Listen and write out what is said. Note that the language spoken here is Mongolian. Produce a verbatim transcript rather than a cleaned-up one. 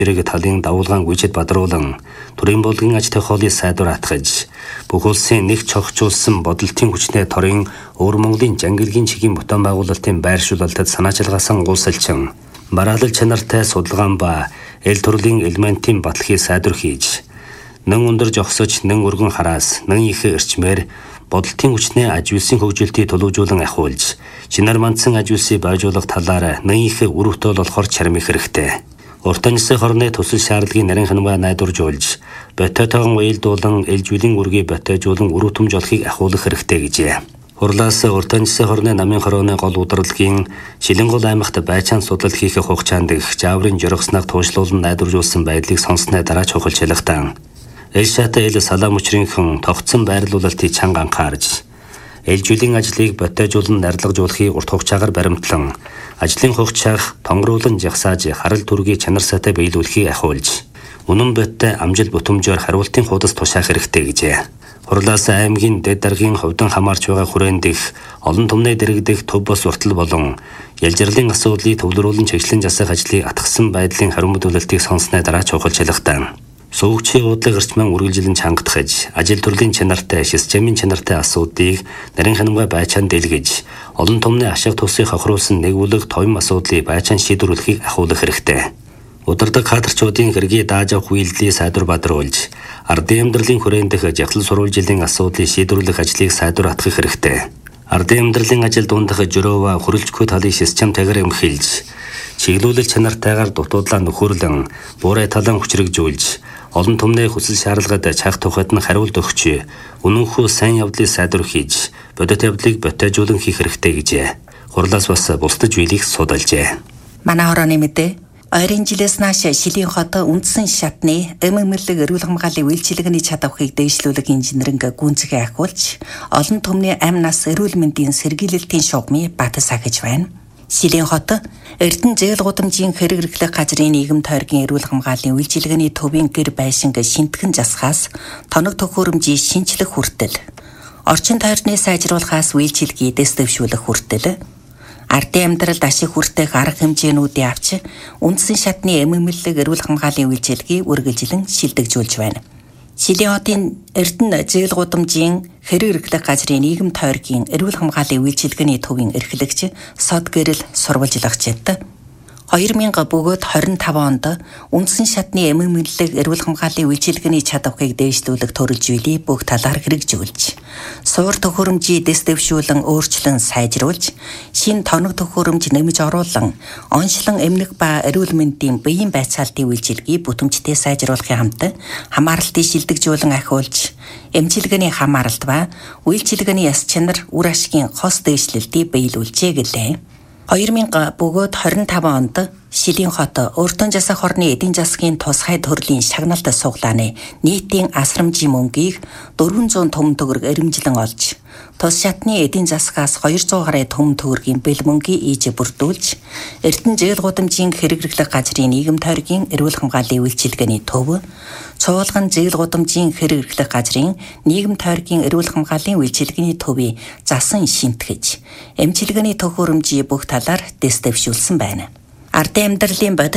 Ирэг талын давуулгаан гүйцэд бадруулан төрийн болгон аж ахуйн сайдвар атгаж бүх улсын нэг чогчулсан бодолтын хүчний торын өвөр Монголын жангилгийн чигийн бутан байгуулалтын байршуулалтад санаачилгаасан гулсалчин бараалал чанартай судалгаан ба эл төрлийн элементийн баталгыг сайдвар хийж нэн өндөр жогсож нэн өргөн хараас нэн их эрчмээр бодолтын хүчний аж үйлсийн хөгжилтийг төлөвжүүлэн ахиулж чинар мандсан аж үйлсийг байжуулах талаар нэн их үр өгтөл болохоор чармих хэрэгтэй. Уртан засгийн хорны төсөл шаардлагын нарийн ханамга найдваржуулж, ботоотойгон уялдуулан элжүүлийн үргийг ботоожуулан үр өтөмж олохыг ахиулах хэрэгтэй гэжээ. Хурлаас уртан засгийн хорны намын хорооны гол удирдлагын Шилэнгол аймагт байцаан судлал хийх хугацаанд их жаврын жоргосног туушруулан найдваржуулсан байдлыг сонссны дараа чухалч ялгатан. Эл шата эл салаам учрынхан тогтсон байрлуулалтыг чанга анхаарж, элжүүлийн ажлыг ботоожуулан нарлагжуулахыг урт хугацаагаар баримтлан ажлын хугацааг тонгруулан жагсааж харал түргийг чанар сайтай биелүүлэхийг ахиулж үнэн бодтой амжил бүтэмжээр хариултын хуудас тушаах хэрэгтэй гэжээ. Хурлаас аймгийн дэд даргын хувьдан хамаарч байгаа хүрээнд их олон түмний дэрэгдэх төв бос уртал болон ялжирлын асуудлыг төвлөрүүлэн чиглэн засах ажлыг атгсан байдлын хариу мэдүүлэлтийг сонссны дараа чухалч ялгатан. Сувгчийн уудлага эрчмэн үргэлжилэн чангатгаж, ажил төрлийн чанартай, системийн чанартай асуудыг нарийн ханамга байцаанд дэлгэж, олон түмний ашиг тусыг хохируулсан нэгүүлэг товим асуудлыг байцаанд шийдвэрлэхийг ахиулах хэрэгтэй. Удирдаг кадрчуудын хэргийг дааж авах үйлдэлийг сайдвар бадруулж, ардын амьдралын хүрээнд дэх жахлал сурвалжилын асуудлыг шийдвэрлэх ажлыг сайдвар атгах хэрэгтэй. Ардын амьдралын ажил дундах жөрөөва хүрэлцгүй талын системтэйгээр эмхэлж, чиглүүлэл чанартайгаар дутуудлаа нөхөрлөн, буурай талан хүчрэгжүүлж, олон түмний хүсэл шаардлагад чах тухайд нь хариулт өгч, үнэнхүү сайн явдлыг сайдвар хийж, бодит явдлыг ботоожуулан хийх хэрэгтэй гэжээ. Хурлаас бас бусдаж биелийг судалжээ. Манай хорооны мэдээ ойрын жилээс нааш Шилийн хот үндсэн шатны эмэмэрлэг эрүүл хамгааллын үйлчилгээний чадварыг дэвшлүүлэх инженеринг гүнзгий ахиулж, олон түмний амь нас эрүүл мэндийн сэргийлэлтийн шугамыг батсаагж байна. Шилийн хот Эрдэнэ зээл гудамжийн хэрэг эрхлэх газрын нийгэм тойргийн эрүүл хамгааллын үйлчилгээний төвийн гэр байшинг шинтгэн засахаас тоног төхөөрөмжийн шинчлэх хүртэл, орчин тойрны сайжруулахаас үйлчилгээг дэвшүүлэх хүртэл, ардын амьдралд ашиг хүртэх арга хэмжээнүүдийг авч үндсэн шатны эмэмэрлэг эрүүл хамгааллын үйлчилгээг үргэлжлэн шилдэгжүүлж байна. Шилийн хотын Эрдэнэ зээл гудамжийн хэрэг эрхлэх газрын нийгэм тойргийн эрүүл хамгааллын үйлчилгээний төвийн эрхлэгч Сод Гэрэл сурвалжлагчид хоёр мянга бөгөөд хорин таван онд үндсэн шатны эмэмэрлэг эрүүл хамгааллын үйлчилгээний чадварыг дэвшлүүлэх төрөлжүүлийг бүх талаар хэрэгжүүлж, суур төхөөрөмжийг дэс дэвшүүлэн өөрчлөн сайжруулж, шин тоног төхөөрөмж нэмж оруулан, онцлон эмнэх ба эрүүл мэндийн биеийн байцаалтын үйлчилгээг бүтэмжтэй сайжруулахын хамт хамааралтыг шилдэгжүүлэн ахиулж, эмчилгээний хамааралт ба үйлчилгээний яс чанар үр ашигын хос дэвшлэлтийг биелүүлжээ гэлээ. хоёр мянга бөгөөд хорин таван онд Шилийн хот Уртан засаг хорны эдийн засгийн тусгай төрлийн шагналт суглааны нийтийн асрамжийн мөнгийг дөрвөн зуун төмөн төгрөг эрэмжлэн олж, тус шатны эдийн засгаас хоёр зуун гаруй төмөн төгрөгийн бэл мөнгийг ийж бүрдүүлж, Эрдэнэ зээл гудамжийн хэрэг эрхлэх газрын нийгэм тойргийн эрүүл хамгааллын үйлчилгээний төв, Цуулган зээл гудамжийн хэрэг эрхлэх газрын нийгэм тойргийн эрүүл хамгааллын үйлчилгээний төвийг засан шинтгэж, эмчилгээний төхөөрөмжийг бүх талаар дэс дэвшүүлсэн байна. Ардын амьдралын бодит